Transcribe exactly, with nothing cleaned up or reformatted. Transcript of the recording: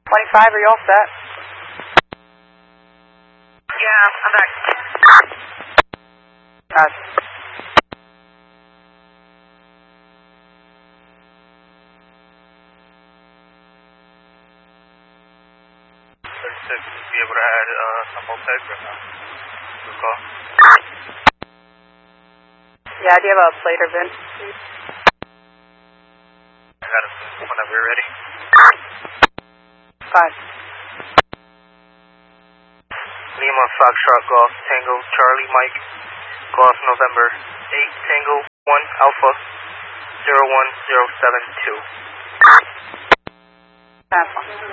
twenty-five, are you all set? Yeah, I'm back. Uh, thirty-six, be able to add uh, some more pegs right now. Good call. yeah, do you have a plate or VIN, please? I got it whenever you're ready. Five. Lima, Foxtrot, Golf, Tango, Charlie, Mike, Golf, November, eight, Tango, one, Alpha, zero one zero seven two. That's one.